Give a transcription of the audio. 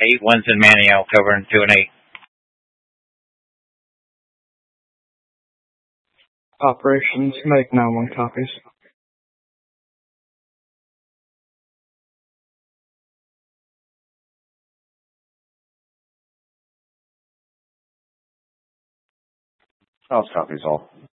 8, one's in Manio, covering 2 and 8. Operations, make 9-1 copies. House copies all.